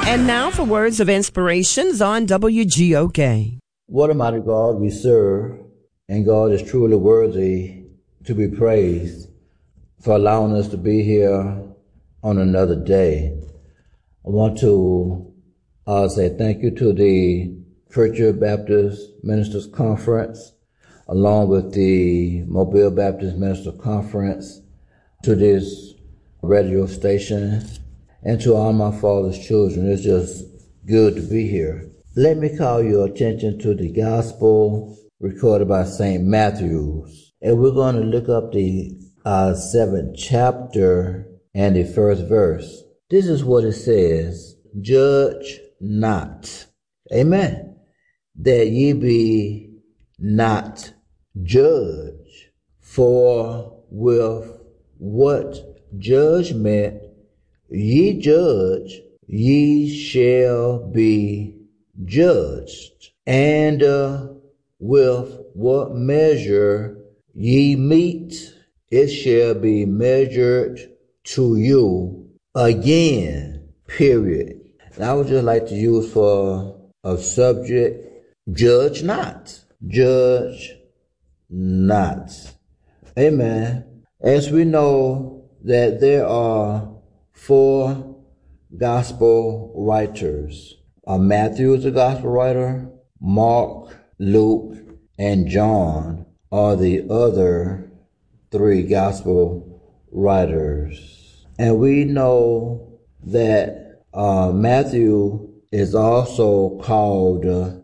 And now for words of inspirations on WGOK. What a mighty God we serve, and God is truly worthy to be praised for allowing us to be here on another day. I want to say thank you to the Church Baptist Ministers Conference, along with the Mobile Baptist Minister Conference, to this radio station, and to all my father's children. It's just good to be here. Let me call your attention to the gospel recorded by St. Matthew. And we're going to look up the 7th chapter and the first verse. This is what it says: Judge not. Amen. That ye be not judged. For with what judgment ye judge, ye shall be judged. And with what measure ye mete, it shall be measured to you again. Period. And I would just like to use for a subject, judge not. Judge not. Amen. As we know that there are 4 gospel writers. Matthew is a gospel writer. Mark, Luke, and John are the other 3 gospel writers. And we know that Matthew is also called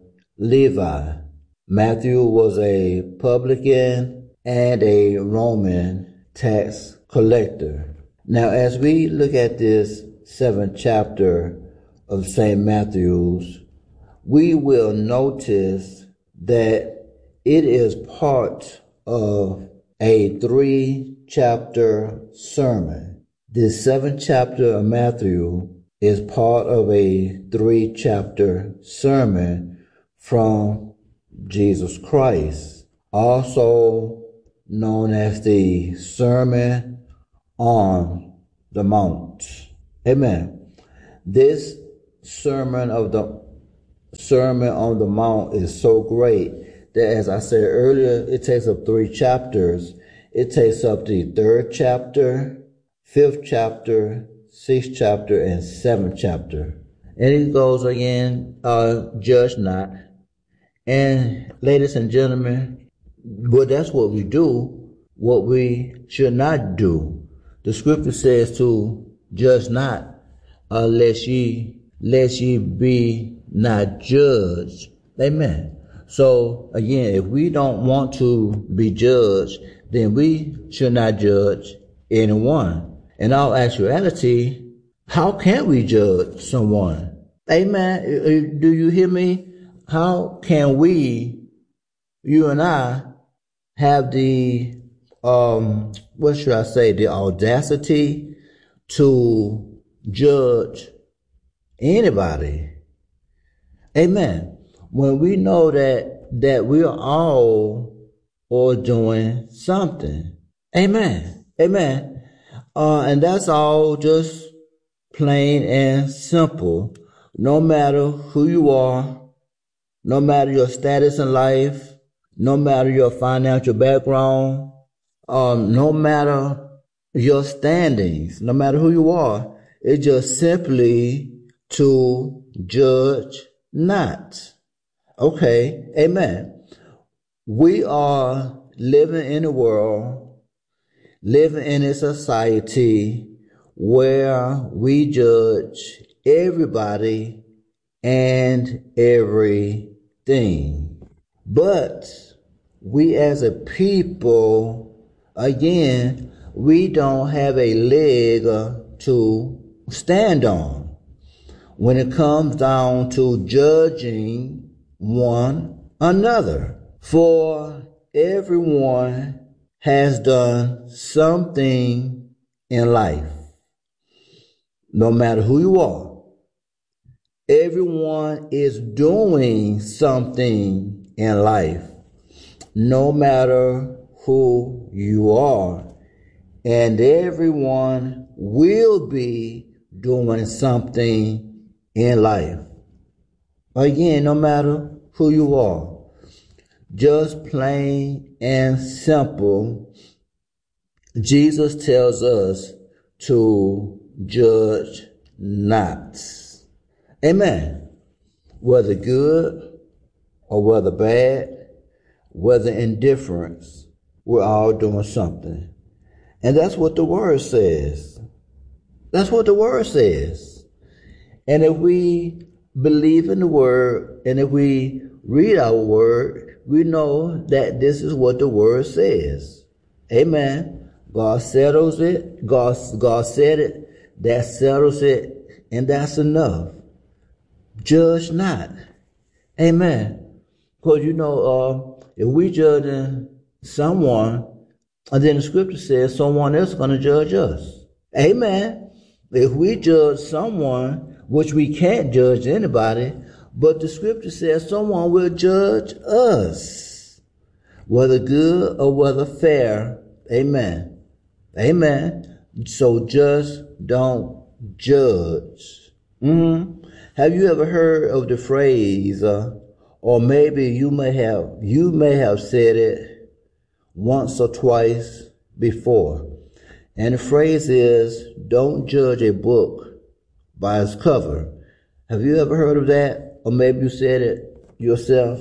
Levi. Matthew was a publican and a Roman tax collector. Now, as we look at this 7th chapter of St. Matthew's, we will notice that it is part of a 3-chapter sermon. This 7th chapter of Matthew is part of a 3-chapter sermon from Jesus Christ, also known as the Sermon on the Mount. Amen. This Sermon on the Mount is so great that, as I said earlier, it takes up 3 chapters. It takes up the 3rd chapter, 5th chapter, 6th chapter, and 7th chapter. And it goes again, judge not. And ladies and gentlemen, well, that's what we do, what we should not do. The scripture says to judge not, lest ye be not judged. Amen. So again, if we don't want to be judged, then we should not judge anyone. In all actuality, how can we judge someone? Amen. Do you hear me? How can we, you and I, have the the audacity to judge anybody? Amen. When we know that we are all doing something. Amen. Amen. And that's all just plain and simple. No matter who you are, no matter your status in life, no matter your financial background, no matter your standings, no matter who you are, it's just simply to judge not. Okay, amen. We are living in a world, living in a society where we judge everybody and everything. But we as a people, again, we don't have a leg to stand on when it comes down to judging one another. For everyone has done something in life. No matter who you are, everyone is doing something in life, no matter who you are. And everyone will be doing something in life. Again, no matter who you are, just plain and simple, Jesus tells us to judge not. Amen. Whether good or whether bad, whether indifference, we're all doing something. And that's what the word says. That's what the word says. And if we believe in the word, and if we read our word, we know that this is what the word says. Amen. God settles it. God said it. That settles it. And that's enough. Judge not. Amen. Because if we judge someone, and then the scripture says someone else is going to judge us. Amen. If we judge someone, which we can't judge anybody, but the scripture says someone will judge us, whether good or whether fair. Amen. Amen. So just don't judge. Have you ever heard of the phrase, or maybe you may have said it once or twice before, and the phrase is, don't judge a book by its cover. Have you ever heard of that? Or maybe you said it yourself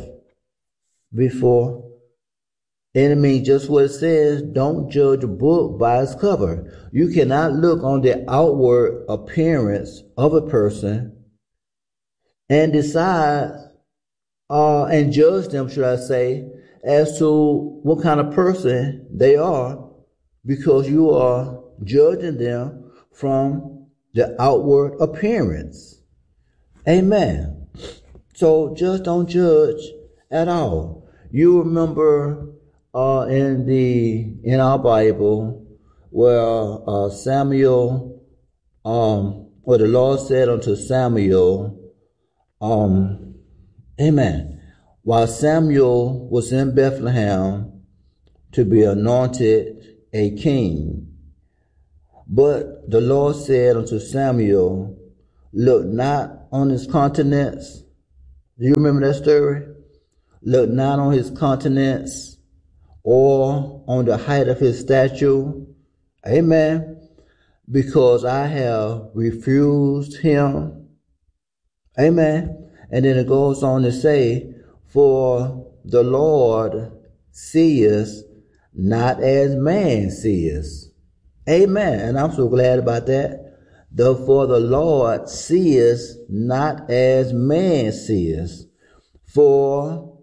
before? And it means just what it says, don't judge a book by its cover. You cannot look on the outward appearance of a person and decide, and judge them, should I say, as to what kind of person they are, because you are judging them from the outward appearance. Amen. So just don't judge at all. You remember in our Bible where Samuel, where the Lord said unto Samuel, amen, while Samuel was in Bethlehem to be anointed a king, but the Lord said unto Samuel, look not on his countenance. Do you remember that story? Look not on his countenance or on the height of his stature. Amen. Because I have refused him. Amen. And then it goes on to say, for the Lord seeth not as man seeth. Amen. And I'm so glad about that. For the Lord seeth not as man seeth. For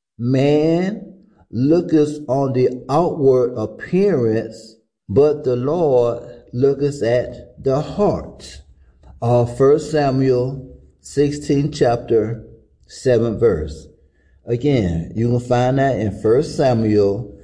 man looketh on the outward appearance, but the Lord looketh at the heart. 1 Samuel 16 chapter 7 verse. Again, you can find that in 1 Samuel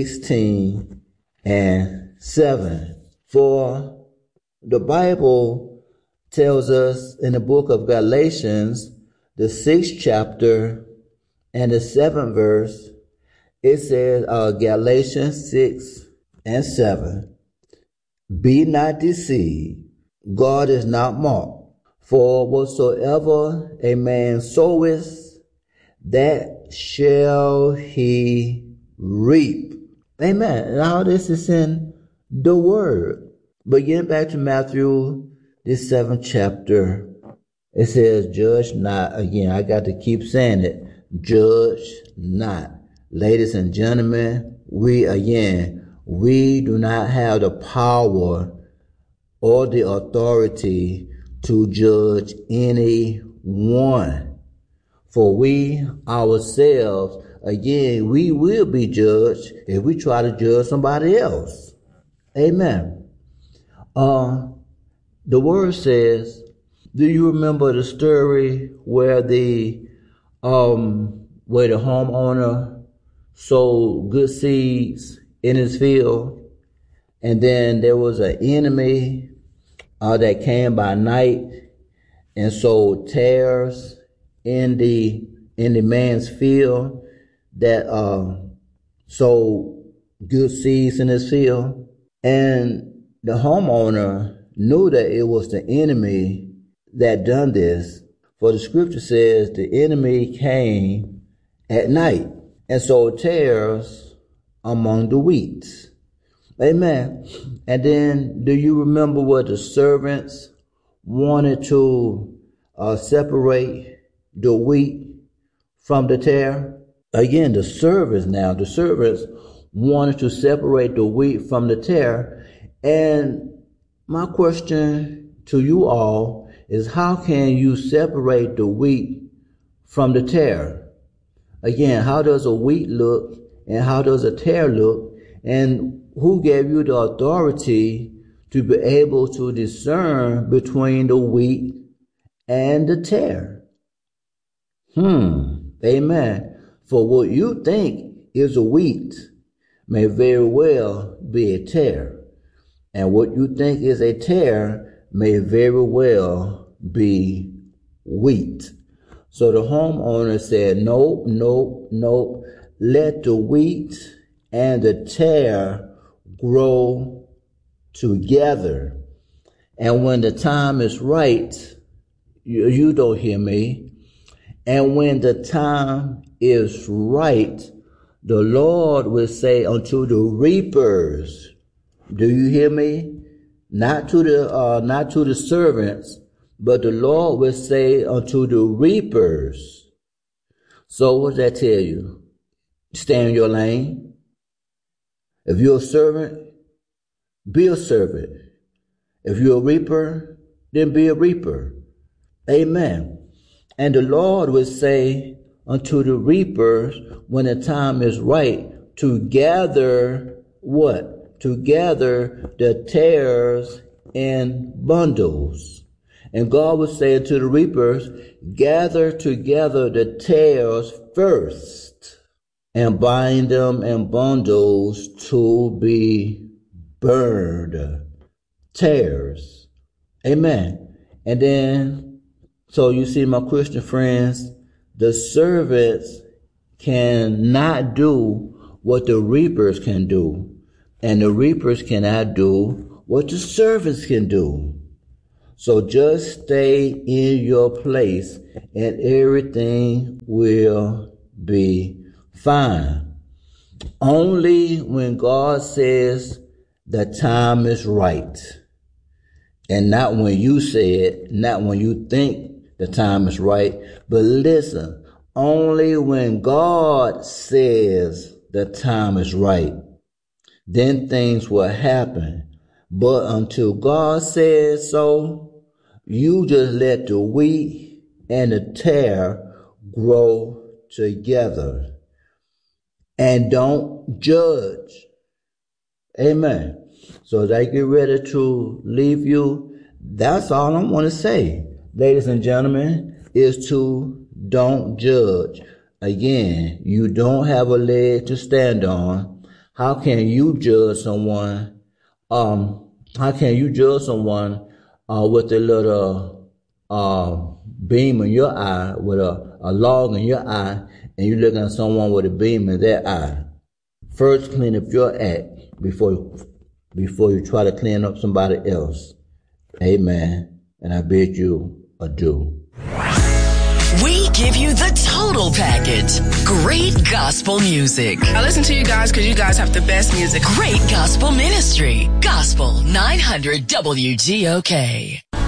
16 and 7. For the Bible tells us in the book of Galatians, the 6th chapter and the 7th verse, it says, Galatians 6 and 7, be not deceived, God is not mocked. For whatsoever a man soweth, that shall he reap. Amen. And all this is in the word. But getting back to Matthew, this 7th chapter, it says, judge not. Again, I got to keep saying it. Judge not. Ladies and gentlemen, we do not have the power or the authority to judge anyone. For we ourselves, again, we will be judged if we try to judge somebody else. Amen. The word says, do you remember the story where the homeowner sowed good seeds in his field, and then there was an enemy that came by night and sowed tares in the man's field that sowed good seeds in his field, and the homeowner knew that it was the enemy that done this. For the scripture says the enemy came at night and sowed tares among the wheat. Amen. And then do you remember what the servants wanted to separate the wheat from the tare? Again, the servants wanted to separate the wheat from the tare. And my question to you all is, how can you separate the wheat from the tare? Again, how does a wheat look and how does a tare look? And who gave you the authority to be able to discern between the wheat and the tare? Amen. For what you think is a wheat may very well be a tare. And what you think is a tare may very well be wheat. So the homeowner said, nope. Let the wheat and the tare grow together. And when the time is right, you don't hear me. And when the time is right, the Lord will say unto the reapers, do you hear me? Not to the servants, but the Lord will say unto the reapers. So what does that tell you? Stay in your lane. If you're a servant, be a servant. If you're a reaper, then be a reaper. Amen. And the Lord will say unto the reapers, when the time is right, to gather what? To gather the tares in bundles. And God will say to the reapers, gather together the tares first and bind them in bundles to be burned. Tares. Amen. And then, so you see, my Christian friends, the servants cannot do what the reapers can do. And the reapers cannot do what the servants can do. So just stay in your place and everything will be fine. Only when God says the time is right. And not when you say it, not when you think the time is right. But listen, only when God says the time is right, then things will happen. But until God says so, you just let the wheat and the tare grow together. And don't judge. Amen. So as I get ready to leave you, that's all I want to say, ladies and gentlemen, is to don't judge. Again, you don't have a leg to stand on. How can you judge someone? How can you judge someone with a little beam in your eye, with a log in your eye, and you're looking at someone with a beam in their eye? First, clean up your act before you try to clean up somebody else. Amen. And I bid you adieu. We give you the total package. Great gospel music. I listen to you guys because you guys have the best music. Great gospel ministry. Gospel 900 WGOK.